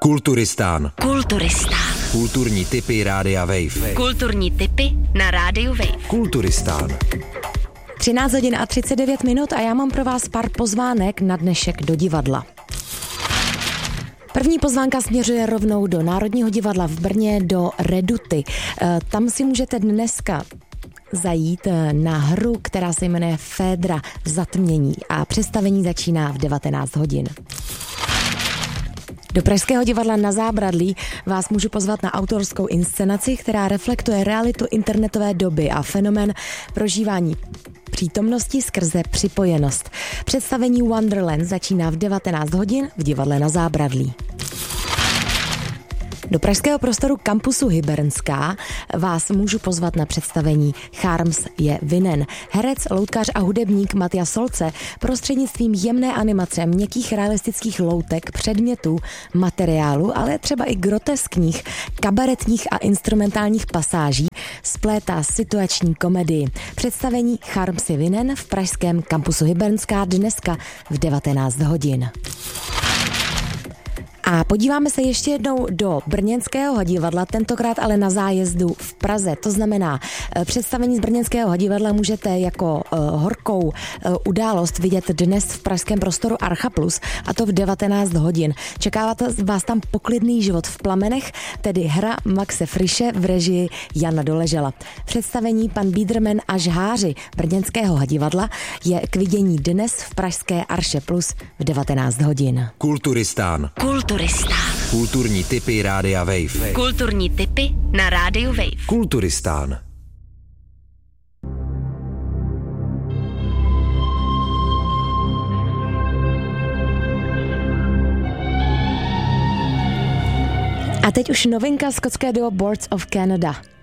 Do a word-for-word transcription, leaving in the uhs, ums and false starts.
Kulturistán. Kulturistán. Kulturní tipy Rádia Wave. Kulturní tipy na Rádiu Wave. Kulturistán. třináct hodin a třicet devět minut a já mám pro vás pár pozvánek na dnešek do divadla. První pozvánka směřuje rovnou do Národního divadla v Brně, do Reduty. Tam si můžete dneska zajít na hru, která se jmenuje Fédra zatmění a představení začíná v devatenáct hodin. Do Pražského divadla Na Zábradlí vás můžu pozvat na autorskou inscenaci, která reflektuje realitu internetové doby a fenomén prožívání přítomnosti skrze připojenost. Představení Wonderland začíná v devatenáct hodin v divadle Na Zábradlí. Do pražského prostoru kampusu Hybernská vás můžu pozvat na představení Charms je vinen. Herec, loutkař a hudebník Matias Solce prostřednictvím jemné animace, měkkých realistických loutek, předmětů, materiálu, ale třeba i groteskních, kabaretních a instrumentálních pasáží splétá situační komedii. Představení Charms je vinen v pražském kampusu Hybernská dneska v devatenáct hodin. A podíváme se ještě jednou do brněnského divadla, tentokrát ale na zájezdu v Praze. To znamená, představení z brněnského divadla můžete jako uh, horkou uh, událost vidět dnes v pražském prostoru Archa Plus, a to v devatenáct hodin. Čeká vás tam Poklidný život v plamenech, tedy hra Maxe Friše v režii Jana Doležela. Představení Pan Biederman a žháři brněnského divadla je k vidění dnes v pražské Arše Plus v devatenáct hodin. Kulturistán. Kulturistán. Kulturní tipy Rádia Wave. Kulturní tipy na Rádiu Wave. Kulturistán. A teď už novinka skotské duo Boards of Canada.